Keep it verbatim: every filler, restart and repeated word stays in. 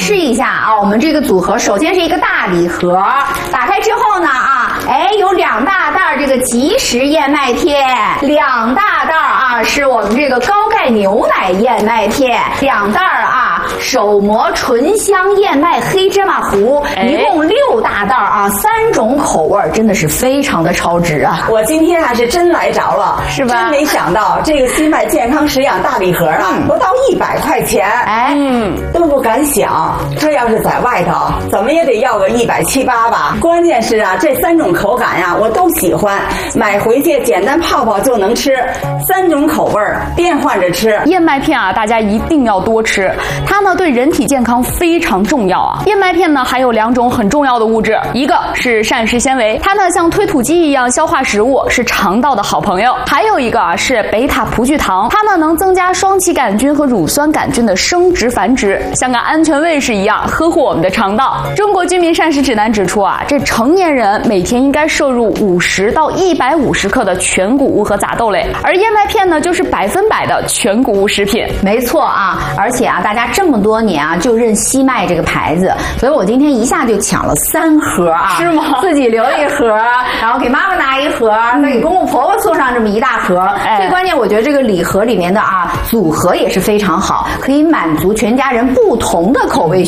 示一下啊，我们这个组合首先是一个大礼盒，打开之后呢啊，哎，有两大袋这个即食燕麦片，两大袋啊是我们这个高钙牛奶燕麦片，两袋啊手磨醇香燕麦黑芝麻糊，一共六大袋啊，三种口味，真的是非常的超值啊！ 我今天还是真来着了， 是吧？ 真没想到这个新麦健康食养大礼盒啊，不到一百块钱， 哎， 嗯，都不敢想，这要是在外头，怎么也得要个一百七八吧。关键是啊，这三种口感呀、啊，我都喜欢，买回去简单泡泡就能吃，三种口味变换着吃。 燕麦片啊，大家一定要多吃，它呢对人体健康非常重要啊。燕麦片呢还有两种很重要的物质，一个是膳食纤维，它呢像推土机一样消化食物，是肠道的好朋友；还有一个啊是贝塔葡聚糖，它呢能增加双歧杆菌和乳酸杆菌的生殖繁殖，像个安全卫士一样呵护我们的肠道。中国居民膳食指南指出啊，这成年人每天应该摄入五十到一百五十克的全谷物和杂豆类，而燕麦片呢就是百分百的全谷物食品。 没错啊，而且啊，大家这么多年啊就认西麦这个牌子，所以我今天一下就抢了三盒啊， 是吗？ 自己留一盒，然后给妈妈拿一盒，再给公公婆婆送上这么一大盒。 哎， 最关键，我觉得这个礼盒里面的啊组合也是非常好，可以满足全家人不同的口味